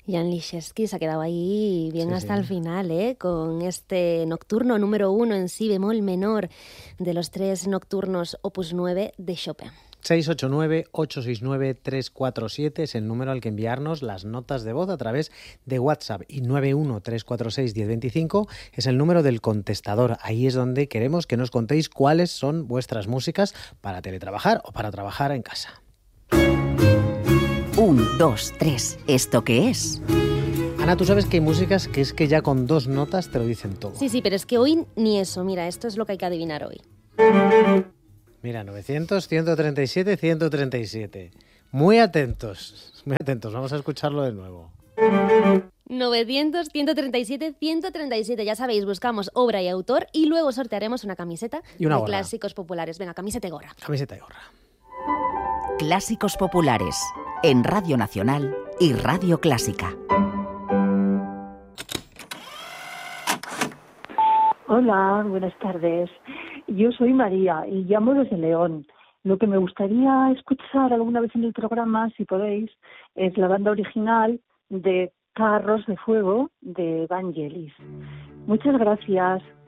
Jan Liszewski se ha quedado ahí bien Sí, hasta sí. el final, con este nocturno número 1 en si bemol menor de los 3 nocturnos opus 9 de Chopin. 689-869-347 es el número al que enviarnos las notas de voz a través de WhatsApp, y 913461025 es el número del contestador. Ahí es donde queremos que nos contéis cuáles son vuestras músicas para teletrabajar o para trabajar en casa. 1, 2, 3. ¿Esto qué es? Ana, tú sabes que hay músicas que es que ya con 2 notas te lo dicen todo. Sí, pero es que hoy ni eso. Mira, esto es lo que hay que adivinar hoy. Mira, 900-137-137. Muy atentos, vamos a escucharlo de nuevo. 900-137-137. Ya sabéis, buscamos obra y autor y luego sortearemos una camiseta Y una de gorra. Clásicos Populares. Venga, camiseta y gorra. Camiseta y gorra. Clásicos populares, en Radio Nacional y Radio Clásica. Hola, buenas tardes. Yo soy María y llamo desde León. Lo que me gustaría escuchar alguna vez en el programa, si podéis, es la banda original de Carros de Fuego de Vangelis. Muchas gracias.